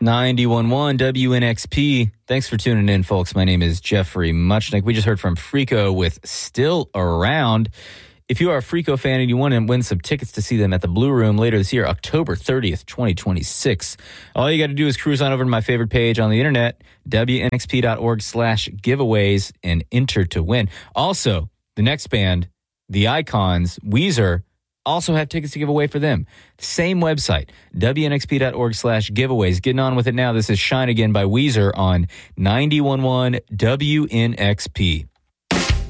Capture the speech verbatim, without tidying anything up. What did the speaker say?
ninety-one point one W N X P. Thanks for tuning in, folks. My name is Jeffrey Muchnick. We just heard from Freako with Still Around. If you are a Freako fan and you want to win some tickets to see them at the Blue Room later this year, October thirtieth, twenty twenty-six, all you got to do is cruise on over to my favorite page on the internet, W N X P dot org slash giveaways, and enter to win. Also, the next band, The Icons, Weezer, also have tickets to give away for them. Same website, W N X P dot org slash giveaways. Getting on with it now. This is Shine Again by Weezer on ninety-one point one W N X P.